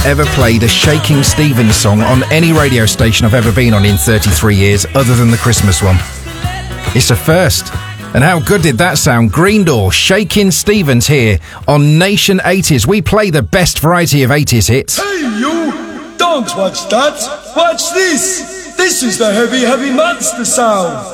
ever played a Shaking Stevens song on any radio station I've ever been on in 33 years, other than the Christmas one. It's a first. And how good did that sound? Green Door, Shaking Stevens here on Nation 80s. We play the best variety of 80s hits. Hey, you! Don't watch that! Watch this! This is the Heavy Heavy Monster sound!